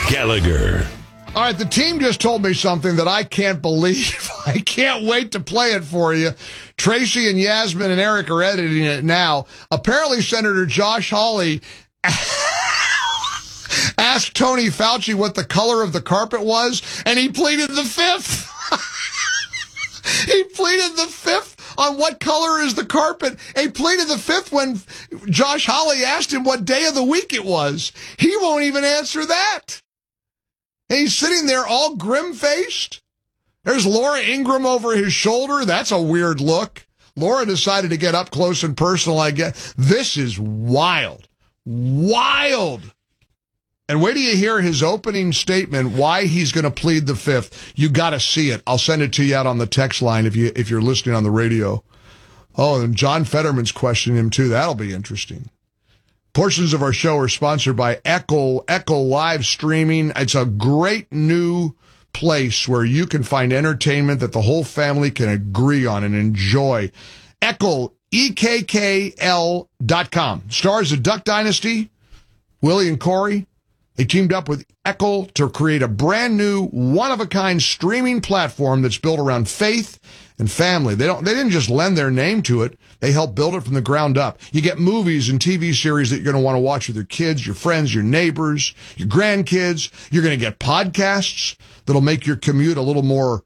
Gallagher. All right, the team just told me something that I can't believe. I can't wait to play it for you. Tracy and Yasmin and Eric are editing it now. Apparently, Senator Josh Hawley asked Tony Fauci what the color of the carpet was, and he pleaded the fifth. He pleaded the fifth on what color is the carpet. He pleaded the fifth when Josh Hawley asked him what day of the week it was. He won't even answer that. And he's sitting there all grim-faced. There's Laura Ingraham over his shoulder. That's a weird look. Laura decided to get up close and personal, I guess. This is wild. Wild. And wait till you hear his opening statement, why he's going to plead the fifth. You got to see it. I'll send it to you out on the text line if you're listening on the radio. Oh, and John Fetterman's questioning him, too. That'll be interesting. Portions of our show are sponsored by Echo Live Streaming. It's a great new place where you can find entertainment that the whole family can agree on and enjoy. Echo, EKKL.com. Stars of Duck Dynasty, Willie and Corey. They teamed up with Echo to create a brand new, one-of-a-kind streaming platform that's built around faith and family. They didn't just lend their name to it. They helped build it from the ground up. You get movies and TV series that you're going to want to watch with your kids, your friends, your neighbors, your grandkids. You're going to get podcasts that'll make your commute a little more